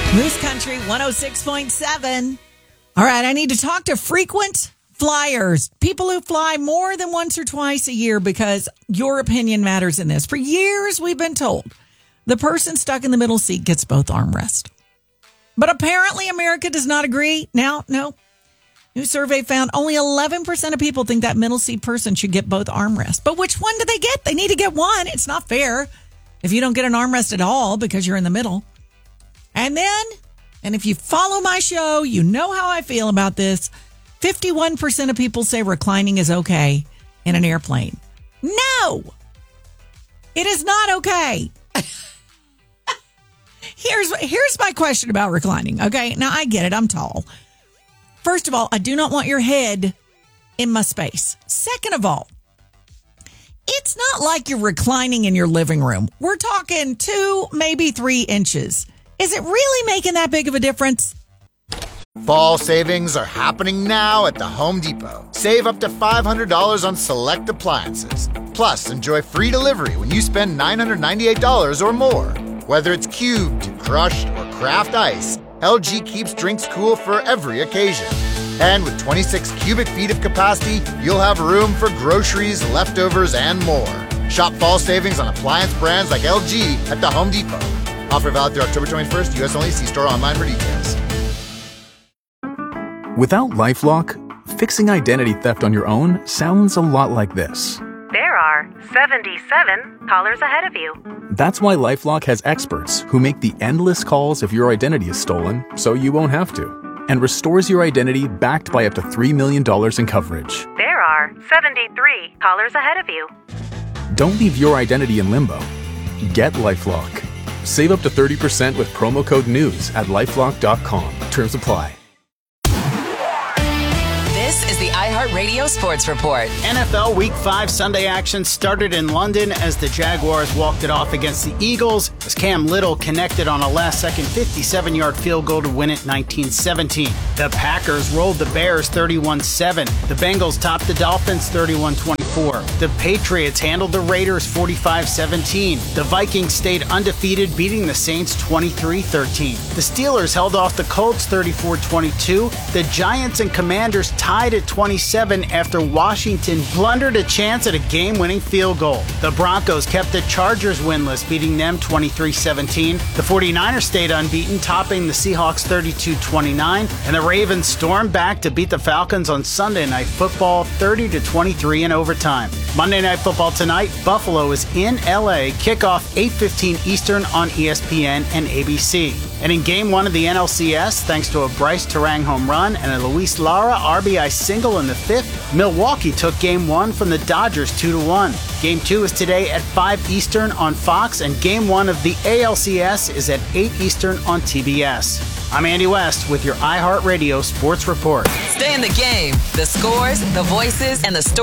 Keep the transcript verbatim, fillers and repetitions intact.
Moose Country one oh six point seven. All right, I need to talk to frequent flyers, people who fly more than once or twice a year, because your opinion matters in this. For years, we've been told the person stuck in the middle seat gets both armrests. But apparently America does not agree. Now, no. New survey found only eleven percent of people think that middle seat person should get both armrests. But which one do they get? They need to get one. It's not fair if you don't get an armrest at all because you're in the middle. And then, and if you follow my show, you know how I feel about this. fifty-one percent of people say reclining is okay in an airplane. No, it is not okay. here's, here's my question about reclining. Okay, now I get it. I'm tall. First of all, I do not want your head in my space. Second of all, it's not like you're reclining in your living room. We're talking two, maybe three inches. Is it really making that big of a difference? Fall savings are happening now at the Home Depot. Save up to five hundred dollars on select appliances. Plus, enjoy free delivery when you spend nine hundred ninety-eight dollars or more. Whether it's cubed, crushed, or craft ice, L G keeps drinks cool for every occasion. And with twenty-six cubic feet of capacity, you'll have room for groceries, leftovers, and more. Shop fall savings on appliance brands like L G at the Home Depot. Offer valid through October twenty-first, U S only. See store online for details. Without LifeLock, fixing identity theft on your own sounds a lot like this. There are seventy-seven callers ahead of you. That's why LifeLock has experts who make the endless calls if your identity is stolen, so you won't have to, and restores your identity backed by up to three million dollars in coverage. There are seventy-three callers ahead of you. Don't leave your identity in limbo. Get LifeLock. Save up to thirty percent with promo code NEWS at lifelock dot com. Terms apply. This is the iHeartRadio Sports Report. N F L Week five Sunday action started in London as the Jaguars walked it off against the Eagles as Cam Little connected on a last-second fifty-seven-yard field goal to win it nineteen seventeen. The Packers rolled the Bears thirty-one seven. The Bengals topped the Dolphins thirty-one twenty-four. The Patriots handled the Raiders forty-five seventeen. The Vikings stayed undefeated, beating the Saints twenty-three thirteen. The Steelers held off the Colts thirty-four twenty-two. The Giants and Commanders tied at twenty-seven after Washington blundered a chance at a game-winning field goal. The Broncos kept the Chargers winless, beating them twenty-three seventeen. The 49ers stayed unbeaten, topping the Seahawks thirty-two twenty-nine. And the Ravens stormed back to beat the Falcons on Sunday Night Football thirty to twenty-three in overtime. Monday Night Football tonight, Buffalo is in L A. Kickoff eight fifteen Eastern on E S P N and A B C. And in Game one of the N L C S, thanks to a Bryce Terang home run and a Luis Lara R B I single in the fifth, Milwaukee took Game one from the Dodgers two to one. Game two is today at five Eastern on Fox, and Game one of the A L C S is at eight Eastern on T B S. I'm Andy West with your iHeartRadio Sports Report. Stay in the game. The scores, the voices, and the stories.